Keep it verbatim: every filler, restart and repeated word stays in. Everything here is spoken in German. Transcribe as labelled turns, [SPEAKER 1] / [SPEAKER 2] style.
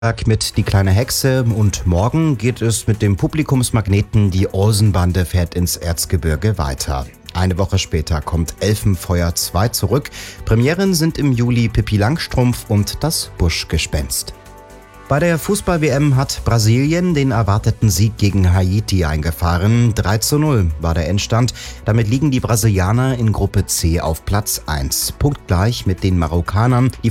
[SPEAKER 1] Mit Die kleine Hexe und morgen geht es mit dem Publikumsmagneten Die Olsenbande fährt ins Erzgebirge weiter. Eine Woche später kommt Elfenfeuer zwei zurück. Premieren sind im Juli Pippi Langstrumpf und das Buschgespenst. Bei der Fußball-W M hat Brasilien den erwarteten Sieg gegen Haiti eingefahren. drei zu null war der Endstand. Damit liegen die Brasilianer in Gruppe C auf Platz eins. Punktgleich mit den Marokkanern, die